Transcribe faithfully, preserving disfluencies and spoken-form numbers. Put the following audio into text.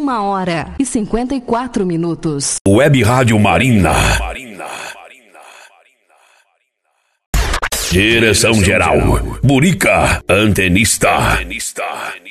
Uma hora e cinquenta e quatro minutos. Web Rádio Marina. Direção geral, Burica, antenista.